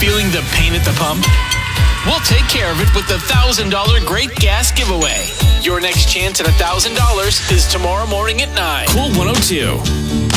Feeling the pain at the pump? We'll take care of it with the $1,000 Great Gas Giveaway. Your next chance at $1,000 is tomorrow morning at 9. Cool 102.